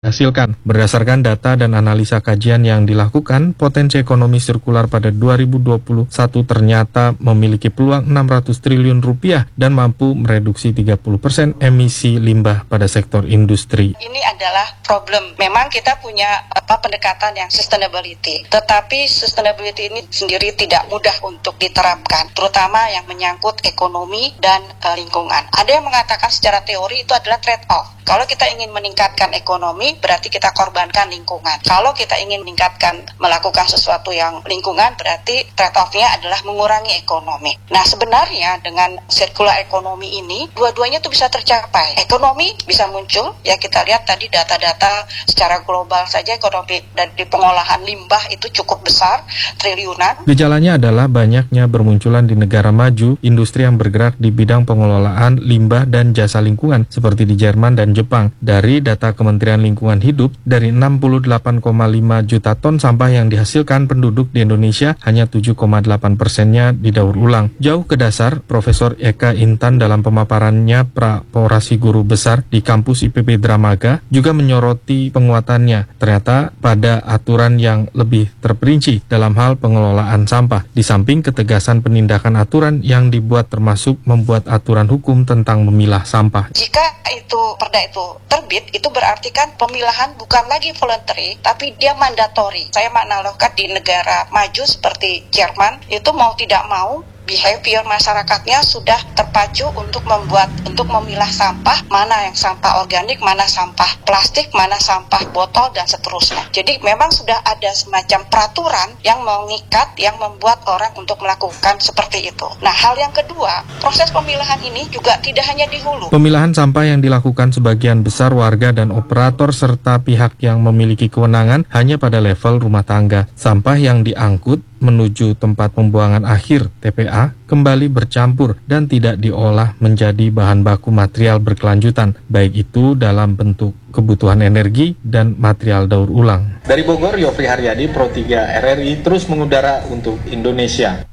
Hasilkan. Berdasarkan data dan analisa kajian yang dilakukan, potensi ekonomi sirkular pada 2021 ternyata memiliki peluang 600 triliun rupiah dan mampu mereduksi 30% emisi limbah pada sektor industri. Ini adalah problem. Memang kita punya pendekatan yang sustainability, tetapi sustainability ini sendiri tidak mudah untuk diterapkan, terutama yang menyangkut ekonomi dan lingkungan. Ada yang mengatakan secara teori itu adalah trade-off. Kalau kita ingin meningkatkan ekonomi, berarti kita korbankan lingkungan. Kalau kita ingin melakukan sesuatu yang lingkungan, berarti trade-off-nya adalah mengurangi ekonomi. Nah, sebenarnya dengan circular ekonomi ini, dua-duanya itu bisa tercapai. Ekonomi bisa muncul, ya kita lihat tadi data-data secara global saja ekonomi dan di pengolahan limbah itu cukup besar, triliunan. Gejalanya adalah banyaknya bermunculan di negara maju, industri yang bergerak di bidang pengelolaan limbah dan jasa lingkungan, seperti di Jerman dan Jepang. Dari data Kementerian Lingkungan Hidup, dari 68,5 juta ton sampah yang dihasilkan penduduk di Indonesia, hanya 7,8%-nya didaur ulang. Jauh ke dasar, Profesor Eka Intan dalam pemaparannya Praporasi Guru Besar di kampus IPB Dramaga juga menyoroti penguatannya. Ternyata pada aturan yang lebih terperinci dalam hal pengelolaan sampah, di samping ketegasan penindakan aturan yang dibuat termasuk membuat aturan hukum tentang memilah sampah. Jika perda itu terbit, itu berarti kan pemilahan bukan lagi voluntary, tapi dia mandatori. Saya menganalogkan di negara maju seperti Jerman, itu mau tidak mau behavior masyarakatnya sudah terpacu untuk memilah sampah, mana yang sampah organik, mana sampah plastik, mana sampah botol, dan seterusnya. Jadi memang sudah ada semacam peraturan yang mengikat, yang membuat orang untuk melakukan seperti itu. Nah, hal yang kedua, proses pemilahan ini juga tidak hanya di hulu. Pemilahan sampah yang dilakukan sebagian besar warga dan operator serta pihak yang memiliki kewenangan hanya pada level rumah tangga. Sampah yang diangkut menuju tempat pembuangan akhir TPA kembali bercampur dan tidak diolah menjadi bahan baku material berkelanjutan, baik itu dalam bentuk kebutuhan energi dan material daur ulang. Dari Bogor, Yofri Haryadi, Pro 3 RRI terus mengudara untuk Indonesia.